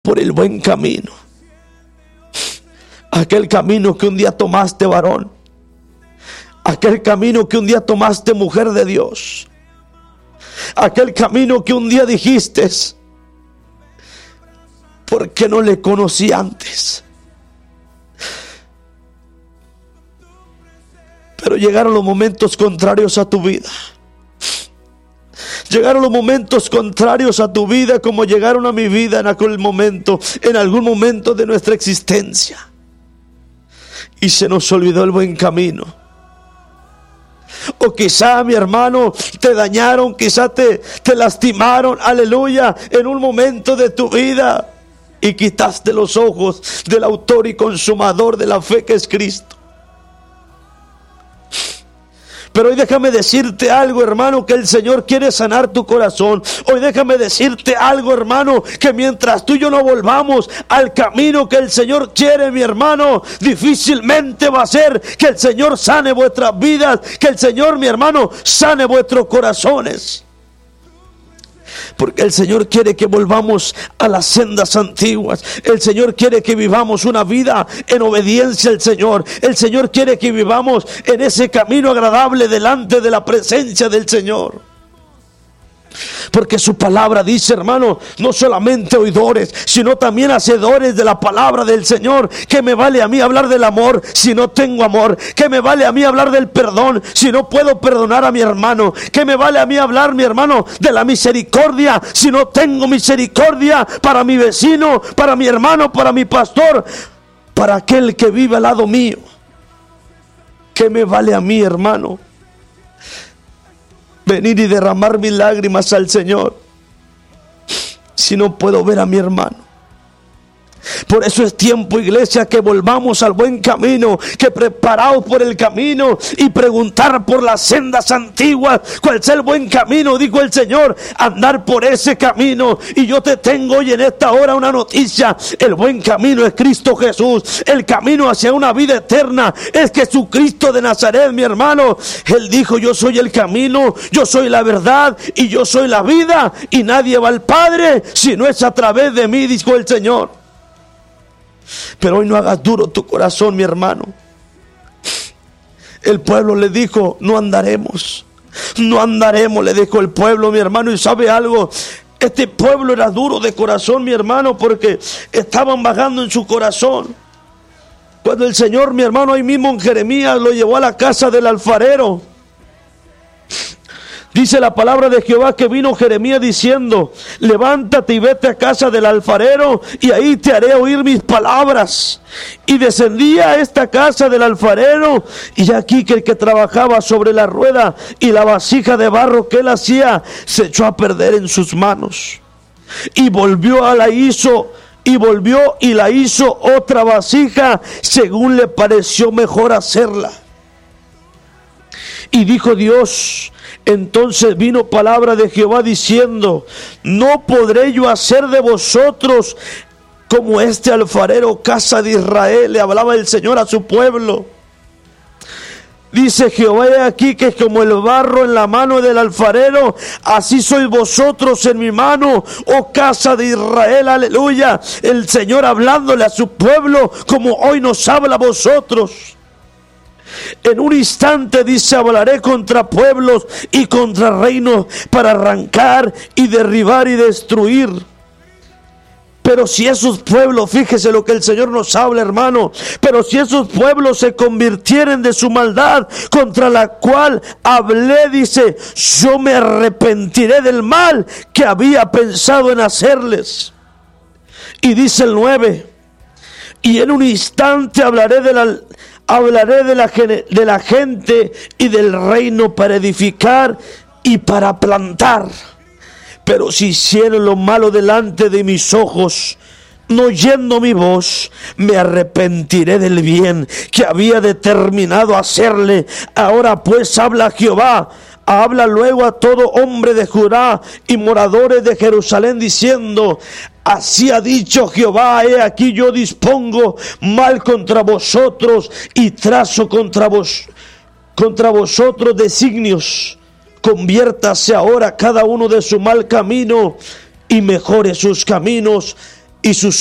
por el buen camino. Aquel camino que un día tomaste, varón. Aquel camino que un día tomaste, mujer de Dios. Aquel camino que un día dijiste: ¿por qué no le conocí antes? Pero llegaron los momentos contrarios a tu vida. Llegaron los momentos contrarios a tu vida, como llegaron a mi vida en aquel momento, en algún momento de nuestra existencia. Y se nos olvidó el buen camino. O quizá, mi hermano, te dañaron, quizá te lastimaron, aleluya, en un momento de tu vida, y quitaste los ojos del autor y consumador de la fe, que es Cristo. Pero hoy déjame decirte algo, hermano, que el Señor quiere sanar tu corazón. Hoy déjame decirte algo, hermano, que mientras tú y yo no volvamos al camino que el Señor quiere, mi hermano, difícilmente va a ser que el Señor sane vuestras vidas, que el Señor, mi hermano, sane vuestros corazones. Porque el Señor quiere que volvamos a las sendas antiguas. El Señor quiere que vivamos una vida en obediencia al Señor. El Señor quiere que vivamos en ese camino agradable delante de la presencia del Señor. Porque su palabra dice, hermano, no solamente oidores, sino también hacedores de la palabra del Señor. ¿Qué me vale a mí hablar del amor si no tengo amor? ¿Qué me vale a mí hablar del perdón si no puedo perdonar a mi hermano? ¿Qué me vale a mí hablar, mi hermano, de la misericordia si no tengo misericordia para mi vecino, para mi hermano, para mi pastor, para aquel que vive al lado mío? ¿Qué me vale a mí, hermano, venir y derramar mis lágrimas al Señor si no puedo ver a mi hermano? Por eso es tiempo, iglesia, que volvamos al buen camino, que preparaos por el camino y preguntar por las sendas antiguas cuál sea el buen camino, dijo el Señor, andar por ese camino. Y yo te tengo hoy en esta hora una noticia: el buen camino es Cristo Jesús. El camino hacia una vida eterna es Jesucristo de Nazaret, mi hermano. Él dijo: yo soy el camino, yo soy la verdad y yo soy la vida, y nadie va al Padre si no es a través de mí, dijo el Señor. Pero hoy no hagas duro tu corazón, mi hermano. El pueblo le dijo: no andaremos, le dijo el pueblo, mi hermano. Y sabe algo, este pueblo era duro de corazón, mi hermano, porque estaban bajando en su corazón. Cuando el Señor, mi hermano, ahí mismo en Jeremías lo llevó a la casa del alfarero, dice la palabra de Jehová que vino Jeremías diciendo: levántate y vete a casa del alfarero, y ahí te haré oír mis palabras. Y descendía a esta casa del alfarero, y aquí que el que trabajaba sobre la rueda y la vasija de barro que él hacía se echó a perder en sus manos. Y volvió y la hizo otra vasija según le pareció mejor hacerla. Y dijo Dios: entonces vino palabra de Jehová diciendo: no podré yo hacer de vosotros como este alfarero, casa de Israel. Le hablaba el Señor a su pueblo. Dice Jehová: he aquí que como el barro en la mano del alfarero, así sois vosotros en mi mano, oh casa de Israel. Aleluya. El Señor hablándole a su pueblo como hoy nos habla a vosotros. En un instante, dice, hablaré contra pueblos y contra reinos para arrancar y derribar y destruir. Pero si esos pueblos, fíjese lo que el Señor nos habla, hermano, pero si esos pueblos se convirtieren de su maldad contra la cual hablé, dice, yo me arrepentiré del mal que había pensado en hacerles. Y dice el 9, y en un instante hablaré de la gente y del reino para edificar y para plantar. Pero si hicieron lo malo delante de mis ojos, no oyendo mi voz, me arrepentiré del bien que había determinado hacerle. Ahora pues habla Jehová, habla luego a todo hombre de Judá y moradores de Jerusalén, diciendo: así ha dicho Jehová, he aquí yo dispongo mal contra vosotros y trazo contra vosotros designios. Conviértase ahora cada uno de su mal camino y mejore sus caminos. y sus